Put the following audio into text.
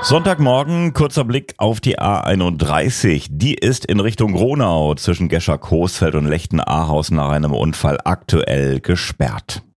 Sonntagmorgen, kurzer Blick auf die A31. Die ist in Richtung Gronau zwischen Gescher-Coesfeld und Lechten-Ahausen nach einem Unfall aktuell gesperrt.